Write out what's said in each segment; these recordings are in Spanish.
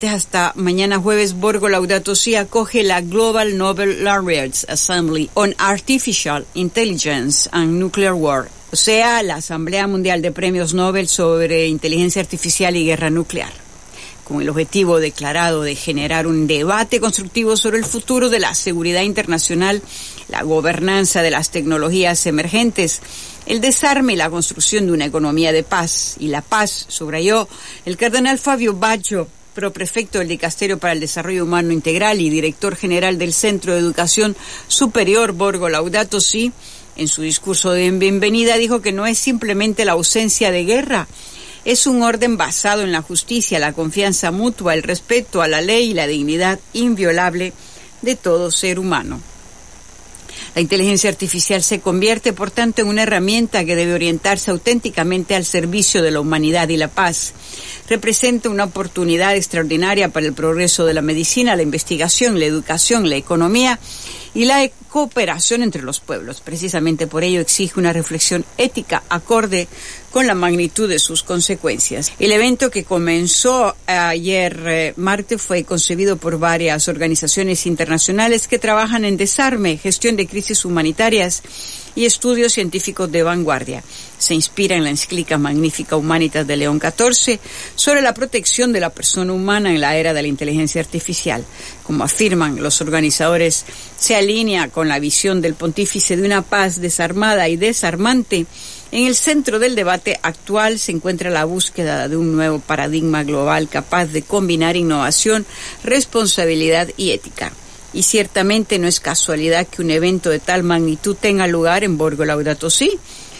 Hasta mañana jueves, Borgo Laudato Si acoge la Global Nobel Laureates Assembly on Artificial Intelligence and Nuclear War, o sea, la Asamblea Mundial de Premios Nobel sobre Inteligencia Artificial y Guerra Nuclear, con el objetivo declarado de generar un debate constructivo sobre el futuro de la seguridad internacional, la gobernanza de las tecnologías emergentes, el desarme y la construcción de una economía de paz. Y la paz, subrayó el cardenal Fabio Baggio, proprefecto del Dicasterio para el Desarrollo Humano Integral y director general del Centro de Educación Superior Borgo Laudato Si, en su discurso de bienvenida dijo que no es simplemente la ausencia de guerra, es un orden basado en la justicia, la confianza mutua, el respeto a la ley y la dignidad inviolable de todo ser humano. La inteligencia artificial se convierte, por tanto, en una herramienta que debe orientarse auténticamente al servicio de la humanidad y la paz. Representa una oportunidad extraordinaria para el progreso de la medicina, la investigación, la educación, la economía y la cooperación entre los pueblos. Precisamente por ello exige una reflexión ética acorde con la magnitud de sus consecuencias. El evento, que comenzó ayer martes, fue concebido por varias organizaciones internacionales que trabajan en desarme, gestión de crisis humanitarias y estudios científicos de vanguardia. Se inspira en la encíclica Magnificat Humanitas de León XIV sobre la protección de la persona humana en la era de la inteligencia artificial. Como afirman los organizadores, se alinea con la visión del pontífice de una paz desarmada y desarmante. En el centro del debate actual se encuentra la búsqueda de un nuevo paradigma global capaz de combinar innovación, responsabilidad y ética. Y ciertamente no es casualidad que un evento de tal magnitud tenga lugar en Borgo Laudato Si.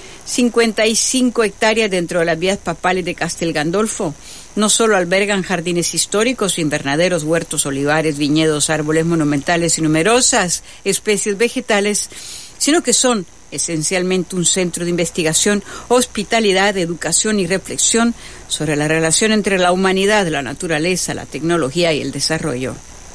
55 hectáreas dentro de las vías papales de Castel Gandolfo no solo albergan jardines históricos, invernaderos, huertos, olivares, viñedos, árboles monumentales y numerosas especies vegetales, sino que son esencialmente un centro de investigación, hospitalidad, educación y reflexión sobre la relación entre la humanidad, la naturaleza, la tecnología y el desarrollo.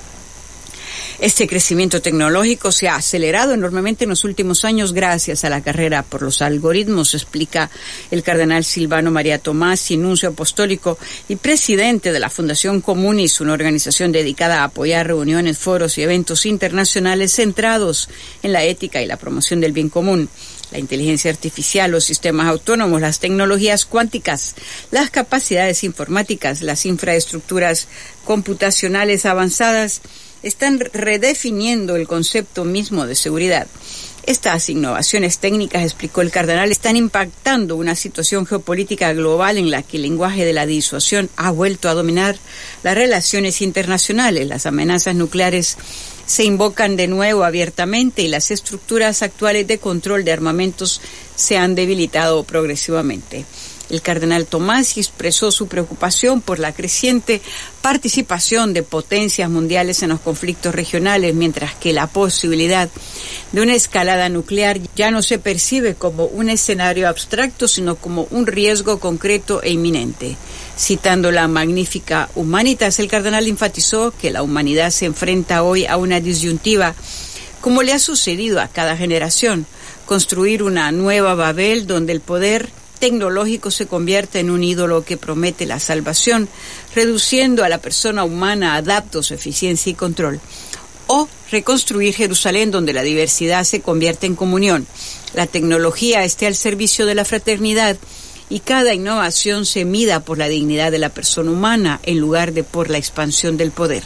Este crecimiento tecnológico se ha acelerado enormemente en los últimos años gracias a la carrera por los algoritmos, explica el cardenal Silvano María Tomasi, nuncio apostólico y presidente de la Fundación Communis, una organización dedicada a apoyar reuniones, foros y eventos internacionales centrados en la ética y la promoción del bien común. La inteligencia artificial, los sistemas autónomos, las tecnologías cuánticas, las capacidades informáticas, las infraestructuras computacionales avanzadas están redefiniendo el concepto mismo de seguridad. Estas innovaciones técnicas, explicó el cardenal, están impactando una situación geopolítica global en la que el lenguaje de la disuasión ha vuelto a dominar las relaciones internacionales. Las amenazas nucleares se invocan de nuevo abiertamente y las estructuras actuales de control de armamentos se han debilitado progresivamente. El cardenal Tomasi expresó su preocupación por la creciente participación de potencias mundiales en los conflictos regionales, mientras que la posibilidad de una escalada nuclear ya no se percibe como un escenario abstracto, sino como un riesgo concreto e inminente. Citando la Magnificat Humanitas, el cardenal enfatizó que la humanidad se enfrenta hoy a una disyuntiva, como le ha sucedido a cada generación: construir una nueva Babel donde el poder tecnológico se convierte en un ídolo que promete la salvación, reduciendo a la persona humana a datos, eficiencia y control. O reconstruir Jerusalén donde la diversidad se convierte en comunión, la tecnología esté al servicio de la fraternidad y cada innovación se mida por la dignidad de la persona humana en lugar de por la expansión del poder.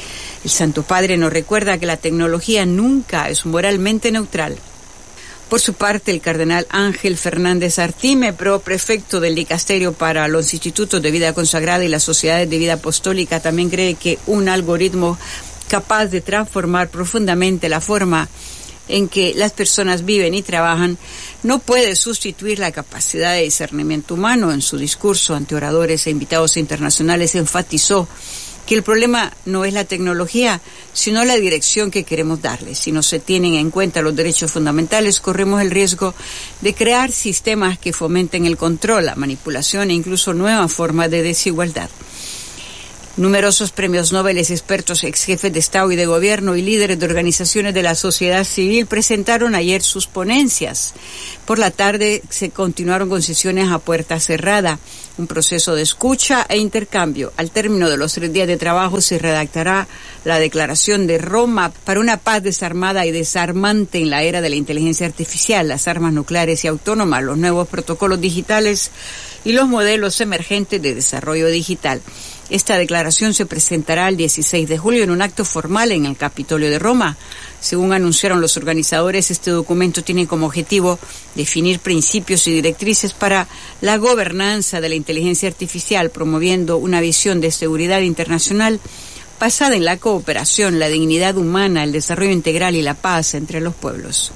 El Santo Padre nos recuerda que la tecnología nunca es moralmente neutral. Por su parte, el cardenal Ángel Fernández Artime, prefecto del Dicasterio para los Institutos de Vida Consagrada y las Sociedades de Vida Apostólica, también cree que un algoritmo capaz de transformar profundamente la forma en que las personas viven y trabajan no puede sustituir la capacidad de discernimiento humano. En su discurso ante oradores e invitados internacionales enfatizó que el problema no es la tecnología, sino la dirección que queremos darle. Si no se tienen en cuenta los derechos fundamentales, corremos el riesgo de crear sistemas que fomenten el control, la manipulación e incluso nuevas formas de desigualdad. Numerosos premios Nobel, expertos, ex jefes de Estado y de Gobierno y líderes de organizaciones de la sociedad civil presentaron ayer sus ponencias. Por la tarde se continuaron con sesiones a puerta cerrada, un proceso de escucha e intercambio. Al término de los 3 días de trabajo se redactará la Declaración de Roma para una paz desarmada y desarmante en la era de la inteligencia artificial, las armas nucleares y autónomas, los nuevos protocolos digitales y los modelos emergentes de desarrollo digital. Esta declaración se presentará el 16 de julio en un acto formal en el Capitolio de Roma. Según anunciaron los organizadores, este documento tiene como objetivo definir principios y directrices para la gobernanza de la inteligencia artificial, promoviendo una visión de seguridad internacional basada en la cooperación, la dignidad humana, el desarrollo integral y la paz entre los pueblos.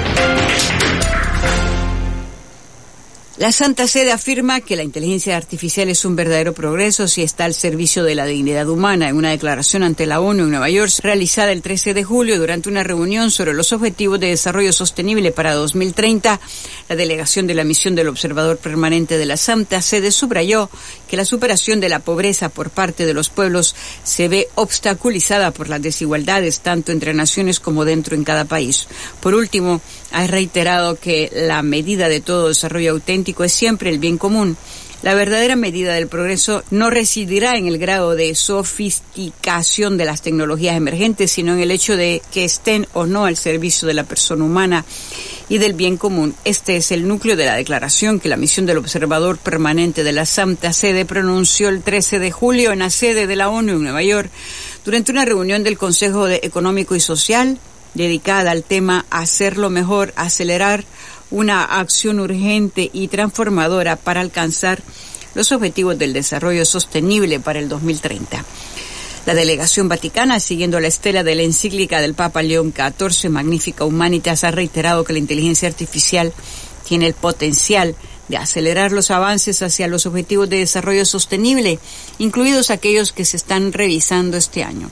La Santa Sede afirma que la inteligencia artificial es un verdadero progreso si está al servicio de la dignidad humana. En una declaración ante la ONU en Nueva York, realizada el 13 de julio durante una reunión sobre los Objetivos de Desarrollo Sostenible para 2030, la delegación de la misión del Observador Permanente de la Santa Sede subrayó que la superación de la pobreza por parte de los pueblos se ve obstaculizada por las desigualdades tanto entre naciones como dentro en cada país. Por último, ha reiterado que la medida de todo desarrollo auténtico es siempre el bien común. La verdadera medida del progreso no residirá en el grado de sofisticación de las tecnologías emergentes, sino en el hecho de que estén o no al servicio de la persona humana y del bien común. Este es el núcleo de la declaración que la misión del Observador Permanente de la Santa Sede pronunció el 13 de julio en la sede de la ONU en Nueva York durante una reunión del Consejo Económico y Social dedicada al tema Hacerlo Mejor, acelerar una acción urgente y transformadora para alcanzar los objetivos del desarrollo sostenible para el 2030. La delegación vaticana, siguiendo la estela de la encíclica del Papa León XIV, Magnificat Humanitas, ha reiterado que la inteligencia artificial tiene el potencial de acelerar los avances hacia los objetivos de desarrollo sostenible, incluidos aquellos que se están revisando este año.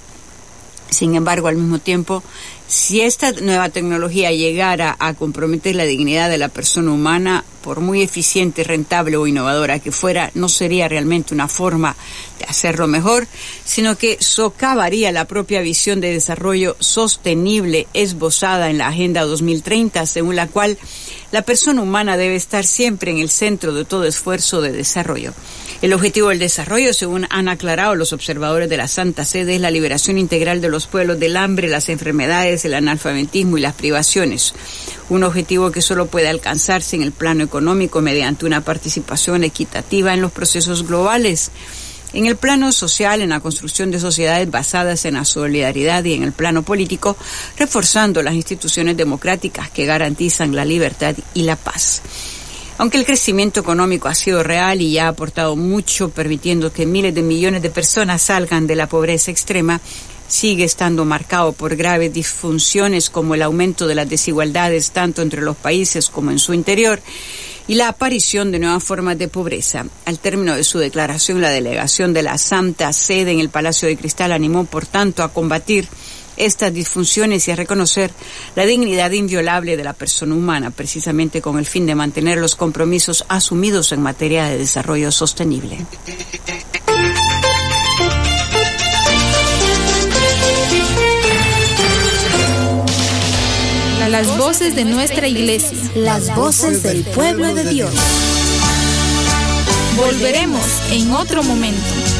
Sin embargo, al mismo tiempo, si esta nueva tecnología llegara a comprometer la dignidad de la persona humana, por muy eficiente, rentable o innovadora que fuera, no sería realmente una forma de hacerlo mejor, sino que socavaría la propia visión de desarrollo sostenible esbozada en la Agenda 2030, según la cual la persona humana debe estar siempre en el centro de todo esfuerzo de desarrollo. El objetivo del desarrollo, según han aclarado los observadores de la Santa Sede, es la liberación integral de los pueblos del hambre, las enfermedades, el analfabetismo y las privaciones. Un objetivo que solo puede alcanzarse en el plano económico mediante una participación equitativa en los procesos globales. En el plano social, en la construcción de sociedades basadas en la solidaridad, y en el plano político, reforzando las instituciones democráticas que garantizan la libertad y la paz. Aunque el crecimiento económico ha sido real y ha aportado mucho, permitiendo que miles de millones de personas salgan de la pobreza extrema, sigue estando marcado por graves disfunciones como el aumento de las desigualdades tanto entre los países como en su interior y la aparición de nuevas formas de pobreza. Al término de su declaración, la delegación de la Santa Sede en el Palacio de Cristal animó, por tanto, a combatir estas disfunciones y a reconocer la dignidad inviolable de la persona humana, precisamente con el fin de mantener los compromisos asumidos en materia de desarrollo sostenible. Las voces de nuestra iglesia. Las voces del pueblo de Dios. Volveremos en otro momento.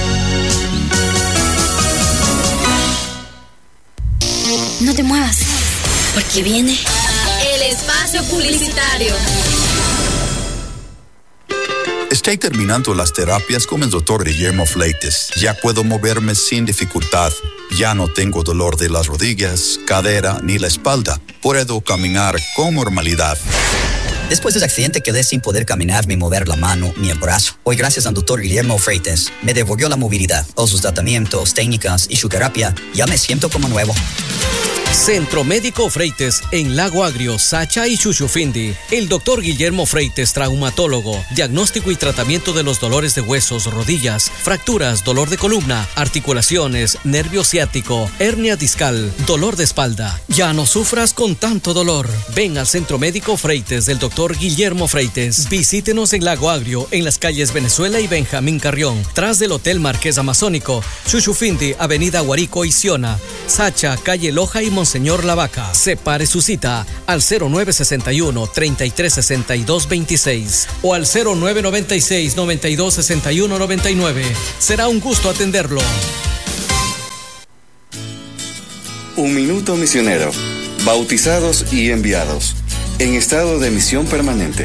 No te muevas, porque viene el espacio publicitario. Estoy terminando las terapias con el Dr. Guillermo Fleites. Ya puedo moverme sin dificultad. Ya no tengo dolor de las rodillas, cadera ni la espalda. Puedo caminar con normalidad. Después del accidente quedé sin poder caminar ni mover la mano ni el brazo. Hoy, gracias al Dr. Guillermo Freites, me devolvió la movilidad. Con sus tratamientos, técnicas y su terapia, ya me siento como nuevo. Centro Médico Freites en Lago Agrio, Sacha y Chuchufindi. El doctor Guillermo Freites, traumatólogo, diagnóstico y tratamiento de los dolores de huesos, rodillas, fracturas, dolor de columna, articulaciones, nervio ciático, hernia discal, dolor de espalda. Ya no sufras con tanto dolor. Ven al Centro Médico Freites del doctor Guillermo Freites. Visítenos en Lago Agrio, en las calles Venezuela y Benjamín Carrión, tras del Hotel Marqués Amazónico, Chuchufindi, Avenida Guarico y Siona, Sacha, calle Loja y Monseñor Lavaca. Separe su cita al 0961-3362-26 o al 0996-9261-99. Será un gusto atenderlo. Un minuto misionero. Bautizados y enviados. En estado de misión permanente.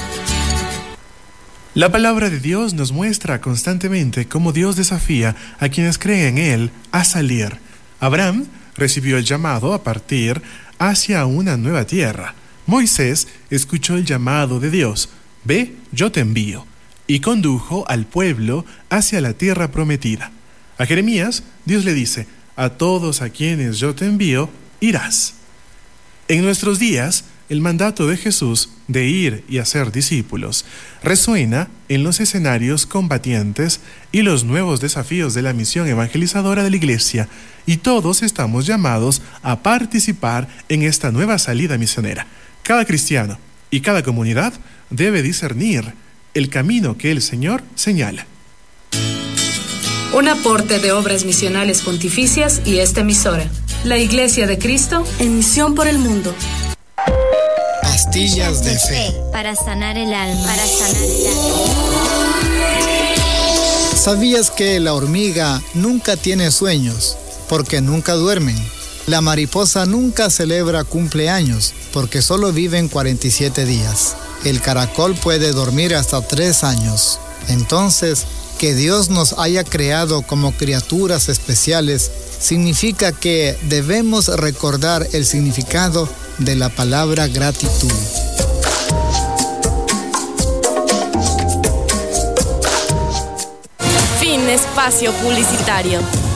La palabra de Dios nos muestra constantemente cómo Dios desafía a quienes creen en Él a salir. Abraham recibió el llamado a partir hacia una nueva tierra. Moisés escuchó el llamado de Dios: ve, yo te envío, y condujo al pueblo hacia la tierra prometida. A Jeremías, Dios le dice: a todos a quienes yo te envío, irás. En nuestros días, el mandato de Jesús de ir y hacer discípulos resuena en los escenarios combatientes y los nuevos desafíos de la misión evangelizadora de la Iglesia, y todos estamos llamados a participar en esta nueva salida misionera. Cada cristiano y cada comunidad debe discernir el camino que el Señor señala. Un aporte de Obras Misionales Pontificias y esta emisora, la Iglesia de Cristo, en misión por el mundo. Pastillas de fe. Para sanar el alma. ¿Sabías que la hormiga nunca tiene sueños porque nunca duermen? La mariposa nunca celebra cumpleaños porque solo viven 47 días. El caracol puede dormir hasta 3 años. Entonces, que Dios nos haya creado como criaturas especiales significa que debemos recordar el significado de la palabra gratitud. Fin espacio publicitario.